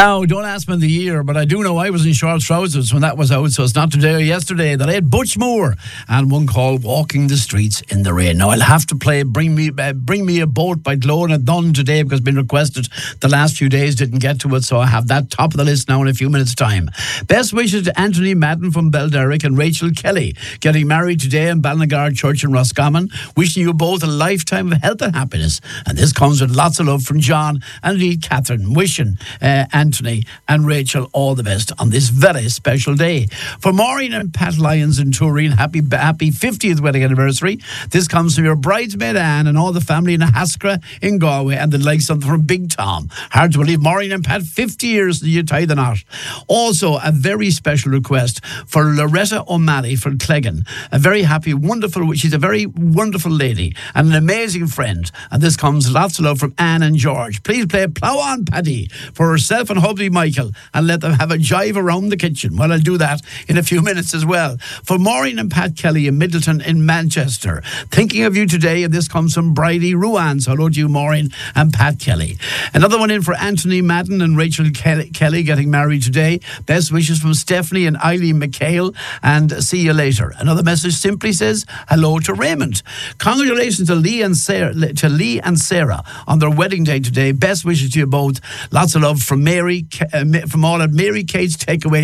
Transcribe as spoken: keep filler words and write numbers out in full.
Now, don't ask me the year, but I do know I was in short trousers when that was out, so it's not today or yesterday that I had Butch Moore and one called Walking the Streets in the Rain. Now, I'll have to play Bring Me uh, Bring Me a Boat by Glóna Dunne today because it's been requested the last few days, didn't get to it, so I have that top of the list now in a few minutes' time. Best wishes to Anthony Madden from Belderrick and Rachel Kelly, getting married today in Balnagar Church in Roscommon. Wishing you both a lifetime of health and happiness. And this comes with lots of love from John and indeed Catherine, wishing uh, Anthony and Rachel all the best on this very special day. For Maureen and Pat Lyons in Turin, happy happy fiftieth wedding anniversary. This comes from your bridesmaid Anne and all the family in Haskra in Galway, and the like something from Big Tom. Hard to believe, Maureen and Pat, fifty years that you tie the knot. Also, a very special request for Loretta O'Malley from Cleggan. A very happy, wonderful, she's a very wonderful lady and an amazing friend. And this comes lots of love from Anne and George. Please play Plough On Paddy for herself and hubby Michael and let them have a jive around the kitchen. Well, I'll do that in a few minutes as well. For Maureen and Pat Kelly in Middleton in Manchester, thinking of you today, and this comes from Bridie Ruan. So hello to you, Maureen and Pat Kelly. Another one in for Anthony Madden and Rachel Kelly, Kelly getting married today. Best wishes from Stephanie and Eileen McHale, and see you later. Another message simply says hello to Raymond. Congratulations to Lee and Sarah, to Lee and Sarah on their wedding day today. Best wishes to you both. Lots of love from Mary, uh, from all at Mary Kate's Takeaway